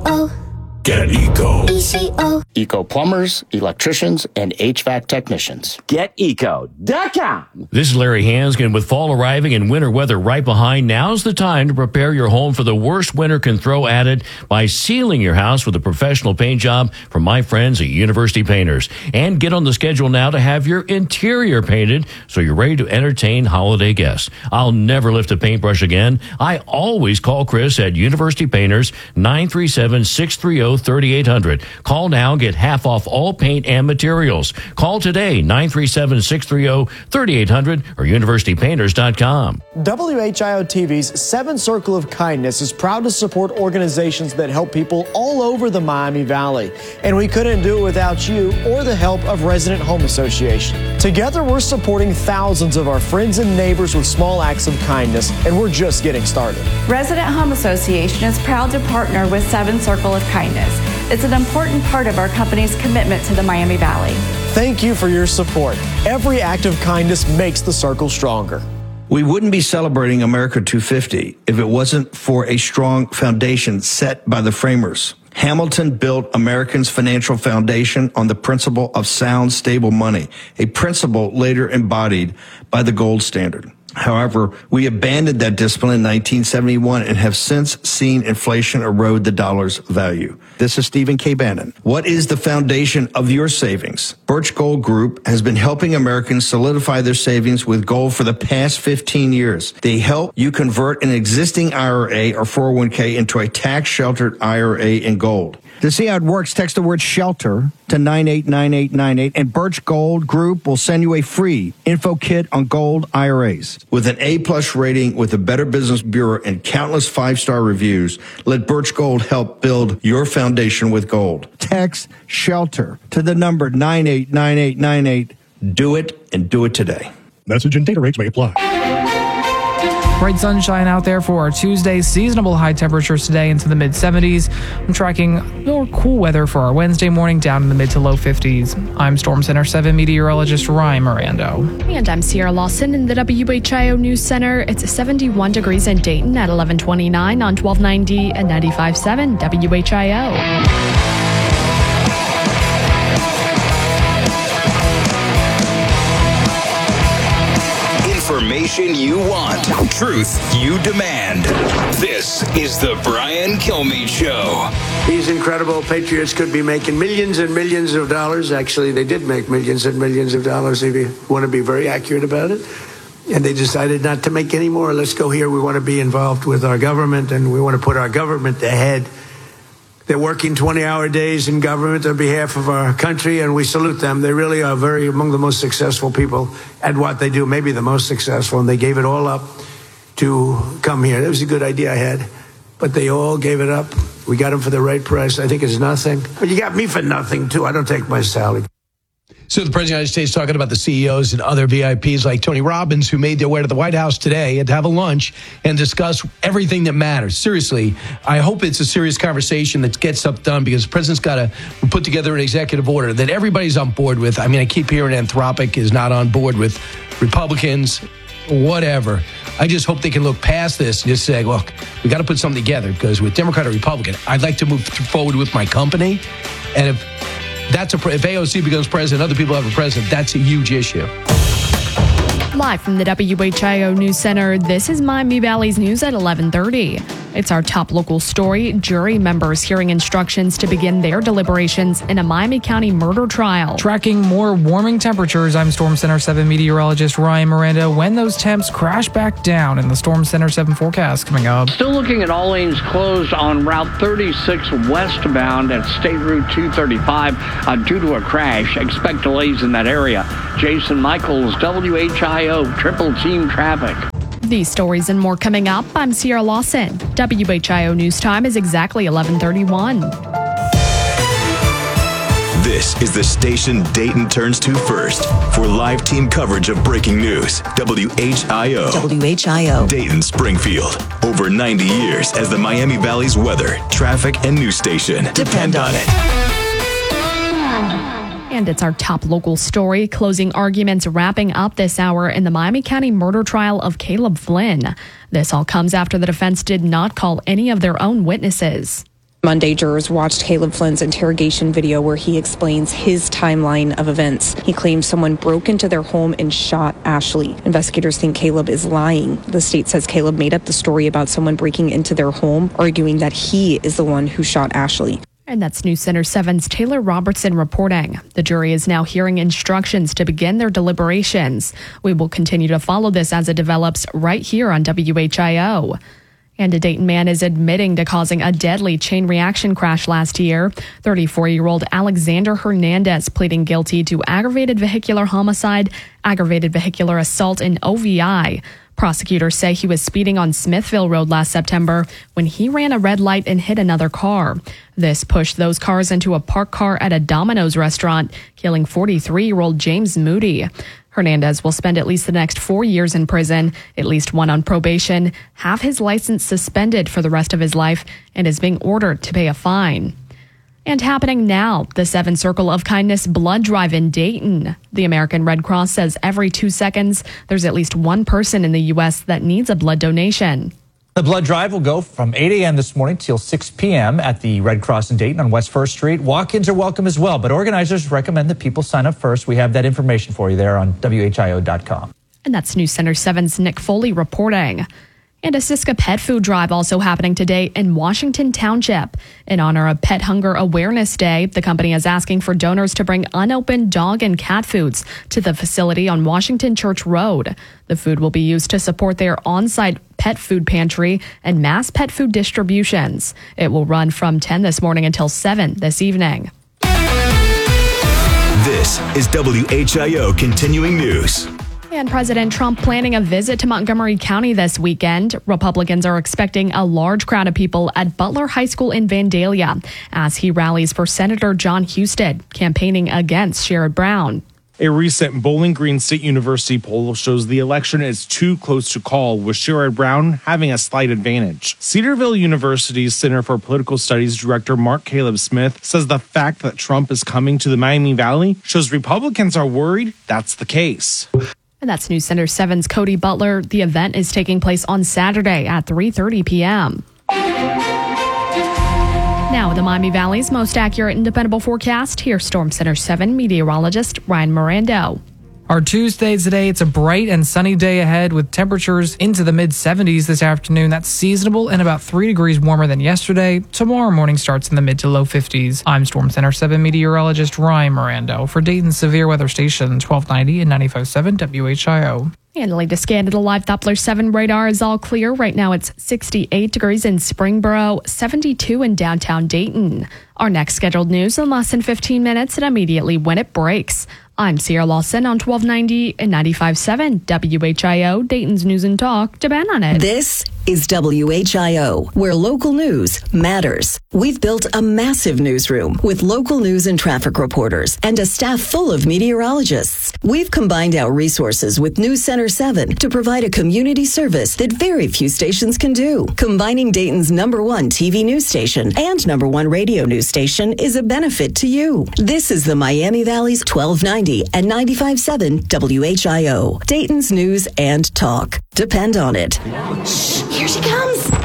Get Eco. Eco plumbers, electricians, and HVAC technicians. GetEco.com. This is Larry Hanskin. With fall arriving and winter weather right behind, now's the time to prepare your home for the worst winter can throw at it by sealing your house with a professional paint job from my friends at University Painters. And get on the schedule now to have your interior painted so you're ready to entertain holiday guests. I'll never lift a paintbrush again. I always call Chris at University Painters, 937-630-3800. Call now and get half off all paint and materials. Call today, 937-630-3800 or universitypainters.com. WHIO TV's Seven Circle of Kindness is proud to support organizations that help people all over the Miami Valley. And we couldn't do it without you or the help of Resident Home Association. Together, we're supporting thousands of our friends and neighbors with small acts of kindness, and we're just getting started. Resident Home Association is proud to partner with Seven Circle of Kindness. It's an important part of our company's commitment to the Miami Valley. Thank you for your support. Every act of kindness makes the circle stronger. We wouldn't be celebrating America 250 if it wasn't for a strong foundation set by the framers. Hamilton built Americans' financial foundation on the principle of sound, stable money, a principle later embodied by the gold standard. However, we abandoned that discipline in 1971 and have since seen inflation erode the dollar's value. This is Stephen K. Bannon. What is the foundation of your savings? Birch Gold Group has been helping Americans solidify their savings with gold for the past 15 years. They help you convert an existing IRA or 401k into a tax-sheltered IRA in gold. To see how it works, text the word SHELTER to 989898, and Birch Gold Group will send you a free info kit on gold IRAs. With an A-plus rating with the Better Business Bureau and countless five-star reviews, let Birch Gold help build your foundation with gold. Text SHELTER to the number 989898. Do it, and do it today. Message and data rates may apply. Bright sunshine out there for our Tuesday. Seasonable high temperatures today into the mid-70s. I'm tracking more cool weather for our Wednesday morning down in the mid to low 50s. I'm Storm Center 7 meteorologist Ryan Mirando. And I'm Sierra Lawson in the WHIO News Center. It's 71 degrees in Dayton at 1129 on 1290 and 95.7 WHIO. Information you want, truth you demand. This is the Brian Kilmeade Show. These incredible patriots could be making millions and millions of dollars. Actually, they did make millions and millions of dollars, if you want to be very accurate about it. And they decided not to make any more. Let's go here. We want to be involved with our government, and we want to put our government ahead. They're working 20-hour days in government on behalf of our country, and we salute them. They really are among the most successful people at what they do, maybe the most successful, and they gave it all up to come here. It was a good idea I had, but they all gave it up. We got them for the right price. I think it's nothing. But you got me for nothing, too. I don't take my salary. So the President of the United States talking about the CEOs and other VIPs like Tony Robbins, who made their way to the White House today and to have a lunch and discuss everything that matters. Seriously, I hope it's a serious conversation that gets stuff done, because the President's got to put together an executive order that everybody's on board with. I mean, I keep hearing Anthropic is not on board with Republicans, whatever. I just hope they can look past this and just say, look, we got to put something together, because with Democrat or Republican, I'd like to move forward with my company. And if AOC becomes president, other people have a president, that's a huge issue. Live from the WHIO News Center, this is Miami Valley's news at 11:30. It's our top local story. Jury members hearing instructions to begin their deliberations in a Miami County murder trial. Tracking more warming temperatures, I'm Storm Center 7 meteorologist Ryan Miranda. When those temps crash back down in the Storm Center 7 forecast coming up. Still looking at all lanes closed on Route 36 westbound at State Route 235 due to a crash. Expect delays in that area. Jason Michaels, WHIO Triple Team Traffic. These stories and more coming up. I'm Sierra Lawson. WHIO News Time is exactly 11:31. This is the station Dayton turns to first for live team coverage of breaking news. WHIO. WHIO. Dayton Springfield. Over 90 years as the Miami Valley's weather, traffic, and news station. Depend on it. And it's our top local story. Closing arguments wrapping up this hour in the Miami County murder trial of Caleb Flynn. This all comes after the defense did not call any of their own witnesses. Monday, jurors watched Caleb Flynn's interrogation video where he explains his timeline of events. He claims someone broke into their home and shot Ashley. Investigators think Caleb is lying. The state says Caleb made up the story about someone breaking into their home, arguing that he is the one who shot Ashley. And that's News Center 7's Taylor Robertson reporting. The jury is now hearing instructions to begin their deliberations. We will continue to follow this as it develops right here on WHIO. And a Dayton man is admitting to causing a deadly chain reaction crash last year. 34-year-old Alexander Hernandez pleading guilty to aggravated vehicular homicide, aggravated vehicular assault, and OVI. Prosecutors say he was speeding on Smithville Road last September when he ran a red light and hit another car. This pushed those cars into a parked car at a Domino's restaurant, killing 43-year-old James Moody. Hernandez will spend at least the next 4 years in prison, at least one on probation, have his license suspended for the rest of his life, and is being ordered to pay a fine. And happening now, the 7 Circle of Kindness blood drive in Dayton. The American Red Cross says every 2 seconds, there's at least one person in the U.S. that needs a blood donation. The blood drive will go from 8 a.m. this morning till 6 p.m. at the Red Cross in Dayton on West 1st Street. Walk-ins are welcome as well, but organizers recommend that people sign up first. We have that information for you there on WHIO.com. And that's News Center 7's Nick Foley reporting. And a Siska pet food drive also happening today in Washington Township. In honor of Pet Hunger Awareness Day, the company is asking for donors to bring unopened dog and cat foods to the facility on Washington Church Road. The food will be used to support their on-site pet food pantry and mass pet food distributions. It will run from 10 this morning until 7 this evening. This is WHIO Continuing News. And President Trump planning a visit to Montgomery County this weekend. Republicans are expecting a large crowd of people at Butler High School in Vandalia as he rallies for Senator John Husted, campaigning against Sherrod Brown. A recent Bowling Green State University poll shows the election is too close to call, with Sherrod Brown having a slight advantage. Cedarville University's Center for Political Studies director Mark Caleb Smith says the fact that Trump is coming to the Miami Valley shows Republicans are worried that's the case. And that's News Center 7's Cody Butler. The event is taking place on Saturday at 3:30 p.m. Now, the Miami Valley's most accurate and dependable forecast. Here's Storm Center 7 meteorologist Ryan Miranda. Our Tuesday today, it's a bright and sunny day ahead with temperatures into the mid-70s this afternoon. That's seasonable and about 3 degrees warmer than yesterday. Tomorrow morning starts in the mid to low 50s. I'm Storm Center 7 meteorologist Ryan Miranda for Dayton Severe Weather Station 1290 and 95.7 WHIO. And the latest scan of the live Doppler 7 radar is all clear. Right now it's 68 degrees in Springboro, 72 in downtown Dayton. Our next scheduled news in less than 15 minutes and immediately when it breaks. I'm Sierra Lawson on 1290 and 95.7 WHIO, Dayton's News and Talk. Depend on it. This is WHIO, where local news matters. We've built a massive newsroom with local news and traffic reporters and a staff full of meteorologists. We've combined our resources with News Center 7 to provide a community service that very few stations can do. Combining Dayton's #1 TV news station and #1 radio news station is a benefit to you. This is the Miami Valley's 1290 and 95.7 WHIO, Dayton's News and Talk. Depend on it. Shh, here she comes.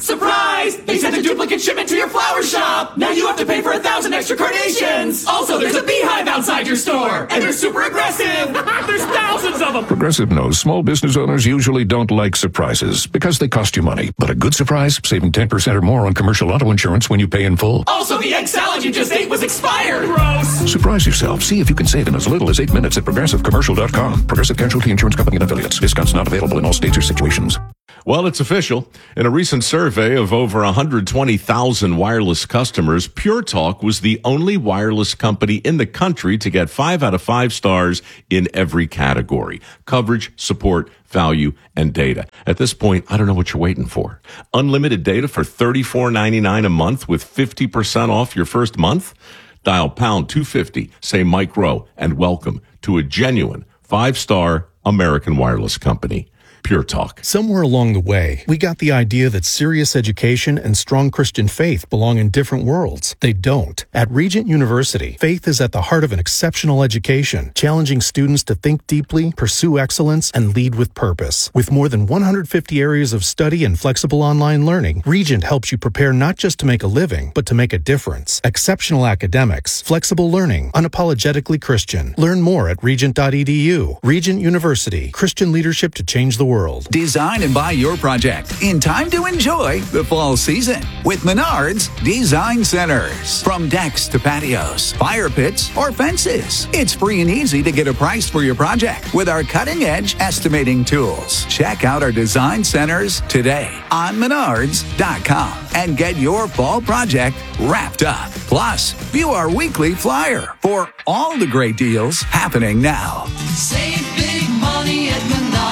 Surprise! They sent a duplicate shipment to your flower shop! Now you have to pay for 1,000 extra carnations! Also, there's a beehive outside your store! And they're super aggressive! There's thousands of them! Progressive knows small business owners usually don't like surprises because they cost you money. But a good surprise, saving 10% or more on commercial auto insurance when you pay in full. Also, the egg salad you just ate was expired! Gross! Surprise yourself. See if you can save in as little as 8 minutes at ProgressiveCommercial.com. Progressive Casualty Insurance Company and Affiliates. Discounts not available in all states or situations. Well, it's official. In a recent survey of over 120,000 wireless customers, Pure Talk was the only wireless company in the country to get 5 out of 5 stars in every category: coverage, support, value, and data. At this point, I don't know what you're waiting for. Unlimited data for $34.99 a month with 50% off your first month? Dial pound 250, say Mike Rowe, and welcome to a genuine 5-star American wireless company. Pure Talk. Somewhere along the way, we got the idea that serious education and strong Christian faith belong in different worlds. They don't. At Regent University, faith is at the heart of an exceptional education, challenging students to think deeply, pursue excellence, and lead with purpose. With more than 150 areas of study and flexible online learning, Regent helps you prepare not just to make a living, but to make a difference. Exceptional academics, flexible learning, unapologetically Christian. Learn more at regent.edu. Regent University, Christian leadership to change the world. Design and buy your project in time to enjoy the fall season with Menards Design Centers. From decks to patios, fire pits, or fences, it's free and easy to get a price for your project with our cutting-edge estimating tools. Check out our design centers today on Menards.com and get your fall project wrapped up. Plus, view our weekly flyer for all the great deals happening now. Save big money at Menards.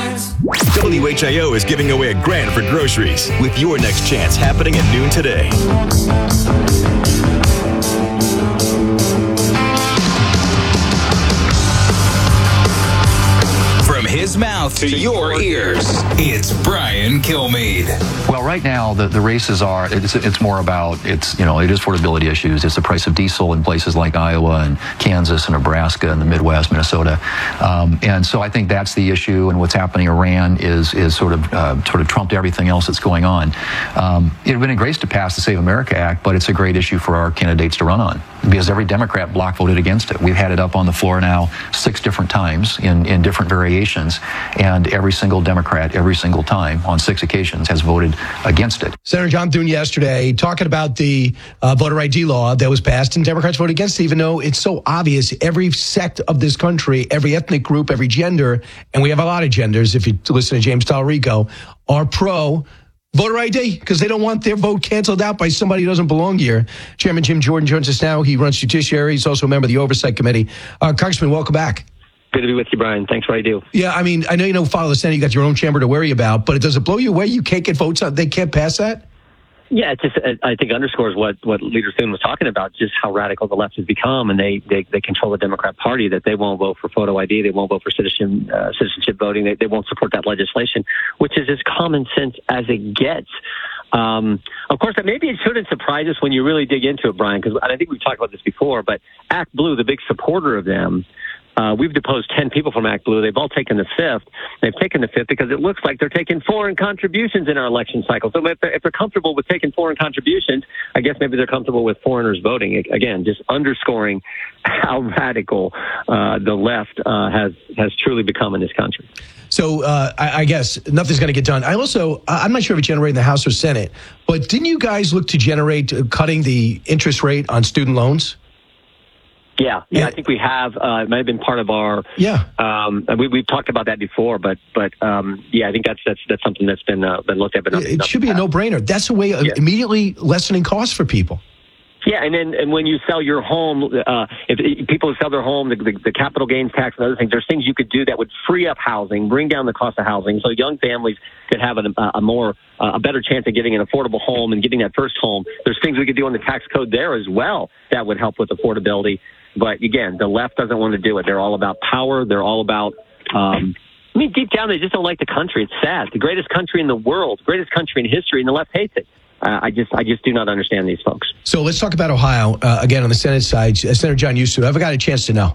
WHIO is giving away $1,000 for groceries with your next chance happening at noon today. From his mouth to your ears, it's Brian Kilmeade. Well, right now the races are it's more about it is affordability issues. It's the price of diesel in places like Iowa and Kansas and Nebraska and the Midwest, Minnesota, and so I think that's the issue. And what's happening in Iran is sort of trumped everything else that's going on. It would have been a grace to pass the Save America Act, but it's a great issue for our candidates to run on because every Democrat bloc voted against it. We've had it up on the floor now 6 different times in different variations, and every single Democrat, every single time on 6 occasions has voted against it. Senator John Thune yesterday talking about the voter ID law that was passed, and Democrats voted against it, even though it's so obvious every sect of this country, every ethnic group, every gender, and we have a lot of genders, if you listen to James Tallarico, are pro voter ID because they don't want their vote canceled out by somebody who doesn't belong here. Chairman Jim Jordan joins us now. He runs Judiciary. He's also a member of the Oversight Committee. Congressman, welcome back. Good to be with you, Brian. Thanks for what I do. Yeah, I mean, I know you don't follow the Senate. You got your own chamber to worry about, but does it blow you away you can't get votes out? They can't pass that? Yeah, it just I think underscores what Leader Thune was talking about, just how radical the left has become, and they control the Democrat Party, that they won't vote for photo ID, they won't vote for citizenship voting, they won't support that legislation, which is as common sense as it gets. Of course, maybe it shouldn't surprise us when you really dig into it, Brian, because I think we've talked about this before, but Act Blue, the big supporter of them, we've deposed 10 people from Act Blue. They've all taken the 5th. They've taken the 5th because it looks like they're taking foreign contributions in our election cycle. So if they're comfortable with taking foreign contributions, I guess maybe they're comfortable with foreigners voting. Again, just underscoring how radical the left has truly become in this country. So I guess nothing's going to get done. I'm not sure if it generated in the House or Senate, but didn't you guys look to generate cutting the interest rate on student loans? Yeah, I think we have. It might have been part of our. Yeah. We've talked about that before, but yeah, I think that's something that's been looked at. But it should be a no-brainer. That's a way of immediately lessening costs for people. Yeah, and when you sell your home, if people sell their home, the capital gains tax and other things, there's things you could do that would free up housing, bring down the cost of housing, so young families could have a better chance of getting an affordable home and getting that first home. There's things we could do on the tax code there as well that would help with affordability. But again, the left doesn't want to do it. They're all about power. They're all about, deep down, they just don't like the country. It's sad. The greatest country in the world, greatest country in history, and the left hates it. I just do not understand these folks. So let's talk about Ohio again on the Senate side. Senator John Eustace, I've got a chance to know.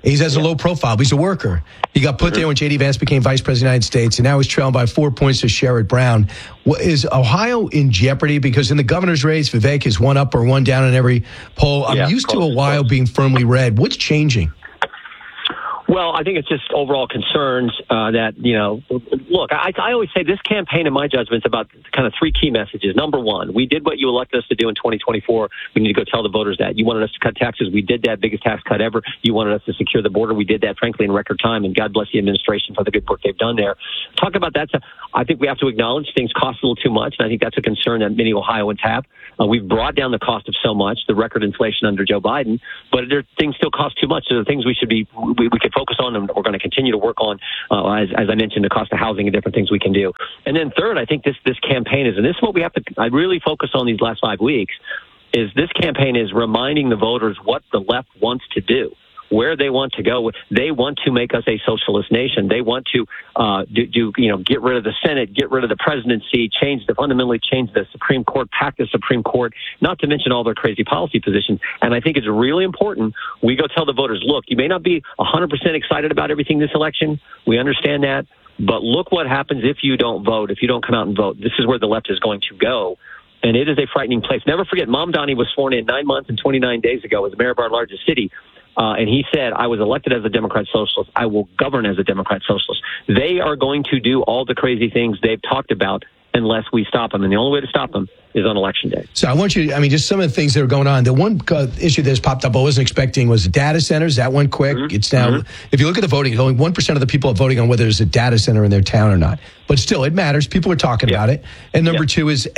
He has a low profile, but he's a worker. He got put there when J.D. Vance became vice president of the United States, and now he's trailing by 4 points to Sherrod Brown. Is Ohio in jeopardy? Because in the governor's race, Vivek is one up or one down in every poll. I'm used to Ohio being firmly red. What's changing? Well, I think it's just overall concerns that, look, I always say this campaign, in my judgment, is about kind of three key messages. Number one, we did what you elected us to do in 2024. We need to go tell the voters that. You wanted us to cut taxes. We did that, biggest tax cut ever. You wanted us to secure the border. We did that, frankly, in record time, and God bless the administration for the good work they've done there. Talk about that. I think we have to acknowledge things cost a little too much, and I think that's a concern that many Ohioans have. We've brought down the cost of so much, the record inflation under Joe Biden, but things still cost too much. So the things we could focus on, and we're going to continue to work on, as I mentioned, the cost of housing and different things we can do. And then third, I think this campaign is, and this is what we have to I really focus on these last 5 weeks, is this campaign is reminding the voters what the left wants to do, where they want to go. They want to make us a socialist nation. They want to get rid of the Senate, get rid of the presidency, fundamentally change the Supreme Court, pack the Supreme Court, not to mention all their crazy policy positions. And I think it's really important we go tell the voters, look, you may not be 100% excited about everything this election. We understand that. But look what happens if you don't vote, if you don't come out and vote. This is where the left is going to go. And it is a frightening place. Never forget, Mamdani was sworn in 9 months and 29 days ago as mayor of our largest city. And he said, I was elected as a Democrat socialist. I will govern as a Democrat socialist. They are going to do all the crazy things they've talked about unless we stop them. And the only way to stop them is on Election Day. So I want you just some of the things that are going on. The one issue that's popped up I wasn't expecting was data centers. That went quick. Mm-hmm. It's now, if you look at the voting, only 1% of the people are voting on whether there's a data center in their town or not. But still, it matters. People are talking about it. And number two is,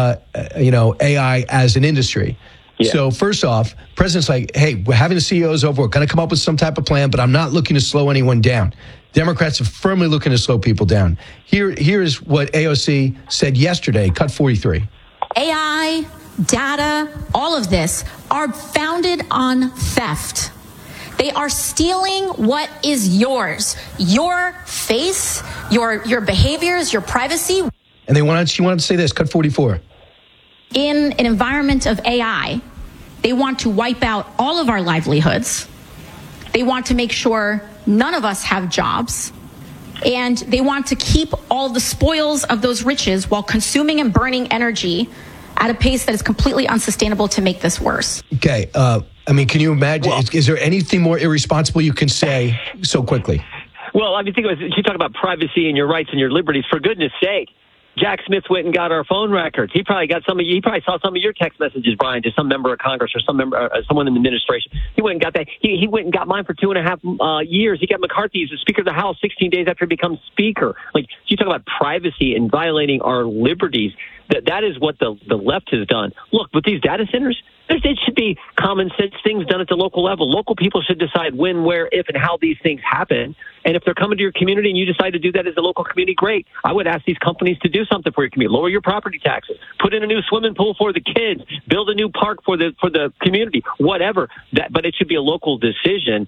AI as an industry. Yeah. So first off, President's like, hey, we're having the CEOs over. We're going to come up with some type of plan, but I'm not looking to slow anyone down. Democrats are firmly looking to slow people down. Here is what AOC said yesterday, cut 43. AI, data, all of this are founded on theft. They are stealing what is yours, your face, your behaviors, your privacy. And she wanted to say this, cut 44. In an environment of AI, they want to wipe out all of our livelihoods. They want to make sure none of us have jobs. And they want to keep all the spoils of those riches while consuming and burning energy at a pace that is completely unsustainable to make this worse. Okay. Can you imagine? Is there anything more irresponsible you can say so quickly? Well, think about you talk about privacy and your rights and your liberties. For goodness sake, Jack Smith went and got our phone records. He probably got he probably saw some of your text messages, Brian, to some member of Congress or someone in the administration. He went and got that. He went and got mine for 2.5 years. He got McCarthy as the Speaker of the House 16 days after he becomes Speaker. Like, you talk about privacy and violating our liberties. That is what the left has done. Look, with these data centers, it should be common sense things done at the local level. Local people should decide when, where, if, and how these things happen. And if they're coming to your community and you decide to do that as a local community, great. I would ask these companies to do something for your community. Lower your property taxes. Put in a new swimming pool for the kids. Build a new park for the community. Whatever. But it should be a local decision.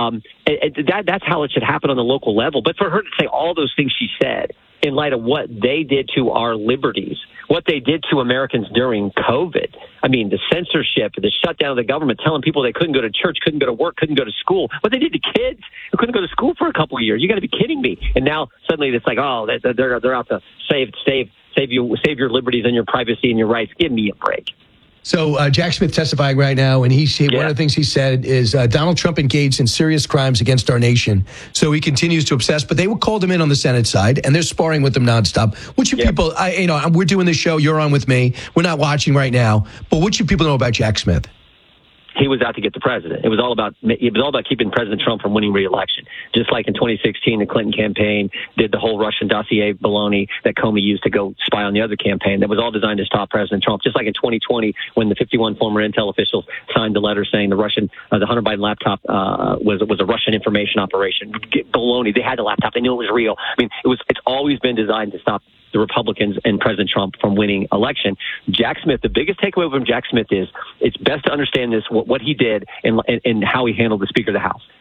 That's how it should happen on the local level. But for her to say all those things she said in light of what they did to our liberties, what they did to Americans during COVID. The censorship, the shutdown of the government, telling people they couldn't go to church, couldn't go to work, couldn't go to school. What they did to kids who couldn't go to school for a couple of years. You got to be kidding me. And now suddenly it's like, oh, they're out to save your liberties and your privacy and your rights. Give me a break. So Jack Smith testifying right now, and one of the things he said is Donald Trump engaged in serious crimes against our nation. So he continues to obsess, but they called him in on the Senate side, and they're sparring with him nonstop. What should people, we're doing this show, you're on with me. We're not watching right now, but what should people know about Jack Smith? He was out to get the president. It was all about keeping President Trump from winning re-election. Just like in 2016, the Clinton campaign did the whole Russian dossier baloney that Comey used to go spy on the other campaign. That was all designed to stop President Trump. Just like in 2020, when the 51 former intel officials signed the letter saying the Hunter Biden laptop was a Russian information operation. Baloney. They had the laptop. They knew it was real. It's always been designed to stop the Republicans and President Trump from winning election. Jack Smith, the biggest takeaway from Jack Smith is it's best to understand this, what he did and how he handled the Speaker of the House.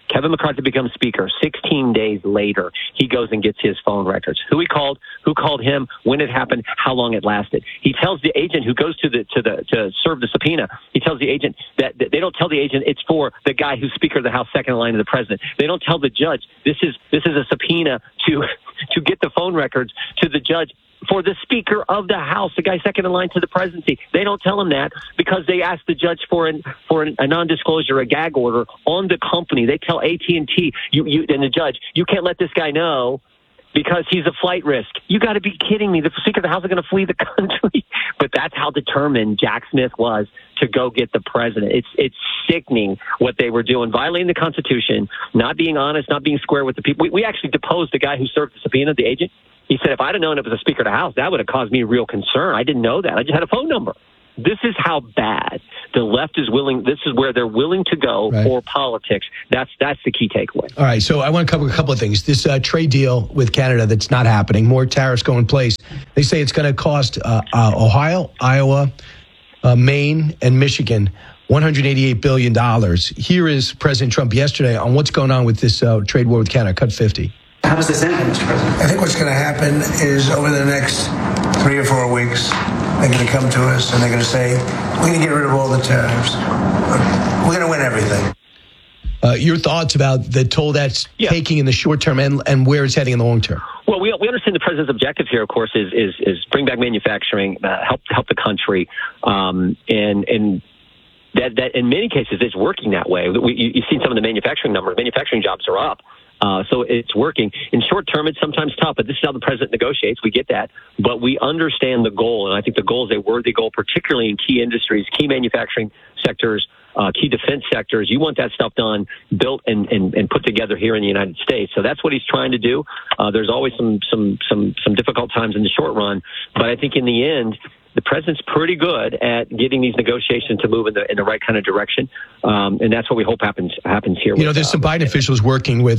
Kevin McCarthy becomes speaker. 16 days later, he goes and gets his phone records. Who he called, who called him, when it happened, how long it lasted. He tells the agent who goes to serve the subpoena. He tells the agent that they don't tell the agent it's for the guy who's Speaker of the House, second in line to the president. They don't tell the judge this is a subpoena to get the phone records to the judge for the Speaker of the House, the guy second in line to the presidency. They don't tell him that because they ask the judge for a non-disclosure, a gag order on the company. They tell AT&T, and the judge, you can't let this guy know because he's a flight risk. You got to be kidding me. The Speaker of the House is going to flee the country. But that's how determined Jack Smith was to go get the president. It's sickening what they were doing, violating the Constitution, not being honest, not being square with the people. We actually deposed the guy who served the subpoena, the agent. He said, if I'd have known it was a Speaker of the House, that would have caused me real concern. I didn't know that. I just had a phone number. This is how bad the left is willing. This is where they're willing to go for politics. That's the key takeaway. All right. So I want to cover a couple of things. This trade deal with Canada that's not happening. More tariffs go in place. They say it's going to cost Ohio, Iowa, Maine, and Michigan $188 billion. Here is President Trump yesterday on what's going on with this trade war with Canada. Cut 50. How does this end, Mr. President? I think what's going to happen is over the next 3 or 4 weeks, they're going to come to us and they're going to say, we're going to get rid of all the tariffs. We're going to win everything. Your thoughts about the toll that's taking in the short term and where it's heading in the long term? Well, we understand the president's objective here, of course, is bring back manufacturing, help the country, and that in many cases it's working that way. You've seen some of the manufacturing numbers. Manufacturing jobs are up. So it's working. In short term, it's sometimes tough, but this is how the president negotiates. We get that. But we understand the goal, and I think the goal is a worthy goal, particularly in key industries, key manufacturing sectors, key defense sectors. You want that stuff done, built, and put together here in the United States. So that's what he's trying to do. There's always some difficult times in the short run, but I think in the end, the president's pretty good at getting these negotiations to move in the right kind of direction, and that's what we hope happens here. There's some Biden officials working with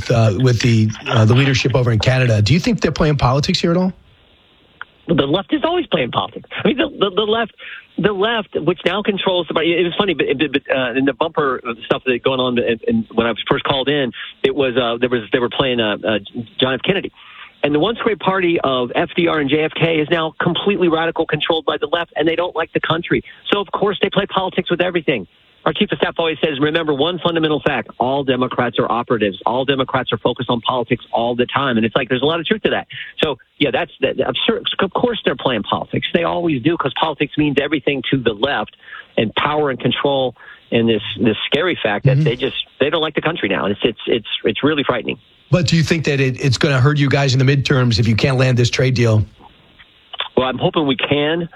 the leadership over in Canada. Do you think they're playing politics here at all? The left is always playing politics. I mean, the left, which now controls the. It was funny, but in the bumper stuff that going on, and when I was first called in, it was they were playing John F. Kennedy. And the once great party of FDR and JFK is now completely radical, controlled by the left, and they don't like the country. So, of course, they play politics with everything. Our chief of staff always says, remember one fundamental fact, all Democrats are operatives. All Democrats are focused on politics all the time. And it's like there's a lot of truth to that. So, yeah, that's absurd. Of course they're playing politics. They always do, because politics means everything to the left, and power and control, and this scary fact that they don't like the country now. It's really frightening. But do you think that it's going to hurt you guys in the midterms if you can't land this trade deal? Well, I'm hoping we can.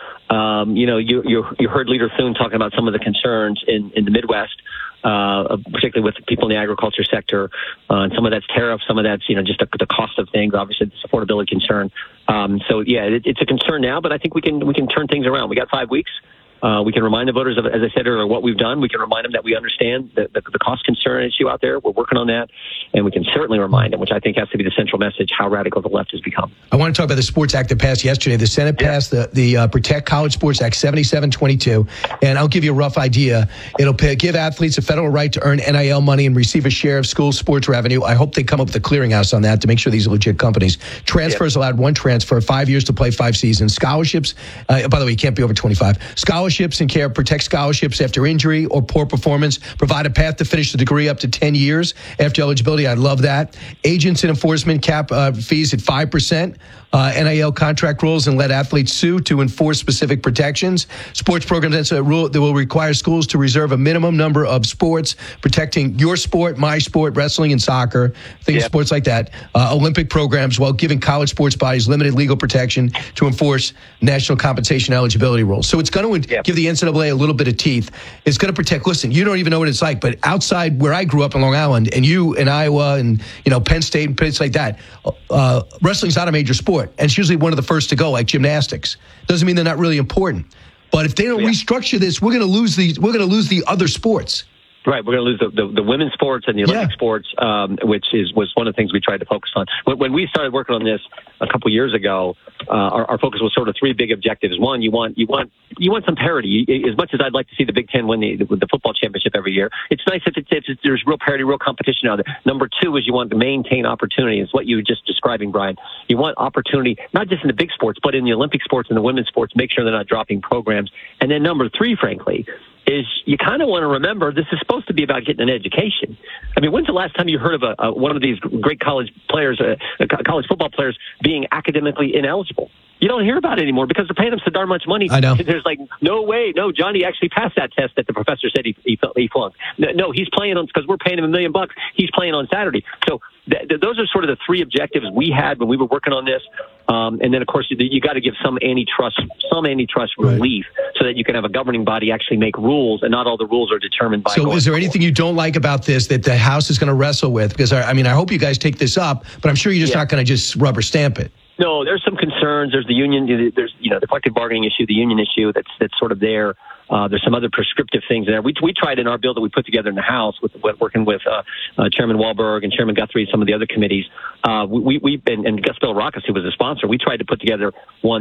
You heard Leader Thune talking about some of the concerns in the Midwest, particularly with people in the agriculture sector. And some of that's tariff, some of that's just the cost of things. Obviously, it's affordability concern. It's a concern now, but I think we can turn things around. We got 5 weeks. We can remind the voters of, as I said earlier, what we've done. We can remind them that we understand the cost concern issue out there. We're working on that. And we can certainly remind them, which I think has to be the central message, how radical the left has become. I want to talk about the Sports Act that passed yesterday. The Senate passed the Protect College Sports Act 7722. And I'll give you a rough idea. It'll give athletes a federal right to earn NIL money and receive a share of school sports revenue. I hope they come up with a clearinghouse on that to make sure these are legit companies. Transfers allowed one transfer, 5 years to play 5 seasons. Scholarships, by the way, you can't be over 25. Scholarships and care protect scholarships after injury or poor performance. Provide a path to finish the degree up to 10 years after eligibility. I love that. Agents and enforcement cap fees at 5%. NIL contract rules and let athletes sue to enforce specific protections. Sports programs, that's a rule that will require schools to reserve a minimum number of sports, protecting your sport, my sport, wrestling and soccer, sports like that. Olympic programs, while giving college sports bodies limited legal protection to enforce national compensation eligibility rules. So it's going to give the NCAA a little bit of teeth. It's going to protect, listen, you don't even know what it's like, but outside where I grew up in Long Island, and you in Iowa and Penn State and places like that, wrestling's not a major sport. And it's usually one of the first to go, like gymnastics. Doesn't mean they're not really important. But if they don't restructure this, we're going to lose the other sports. Right, we're going to lose the women's sports and the Olympic sports, which was one of the things we tried to focus on. When we started working on this a couple years ago, our focus was sort of three big objectives. One, you want some parity. As much as I'd like to see the Big Ten win the football championship every year, it's nice if there's real parity, real competition out there. Number two is you want to maintain opportunity. It's what you were just describing, Brian. You want opportunity, not just in the big sports, but in the Olympic sports and the women's sports. Make sure they're not dropping programs. And then number three, frankly, is you kind of want to remember this is supposed to be about getting an education. I mean, when's the last time you heard of one of these great college players, college football players, being academically ineligible? You don't hear about it anymore because they're paying them so darn much money. I know. There's like, no way. No, Johnny actually passed that test that the professor said he flunked. No, he's playing on, because we're paying him $1 million. He's playing on Saturday. So those are sort of the three objectives we had when we were working on this. And then, of course, you got to give some antitrust relief so that you can have a governing body actually make rules, and not all the rules are determined by. So, is there anything you don't like about this that the House is going to wrestle with? Because I hope you guys take this up, but I'm sure you're just not going to just rubber stamp it. No, there's some concerns. There's the union. There's the collective bargaining issue, the union issue that's sort of there. There's some other prescriptive things there. We tried in our bill that we put together in the House working with Chairman Wahlberg and Chairman Guthrie, some of the other committees. And Gus Bellarakas, who was the sponsor, we tried to put together one